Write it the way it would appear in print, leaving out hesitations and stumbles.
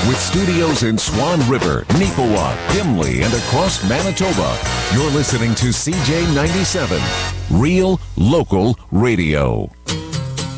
With studios in Swan River, Neepawa, Gimli, and across Manitoba, you're listening to CJ97, Real Local Radio.